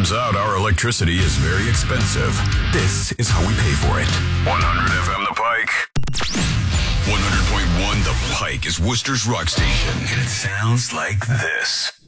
Turns out our electricity is very expensive. This is how we pay for it. 100 FM The Pike. 100.1 The Pike is Worcester's rock station, and it sounds like this.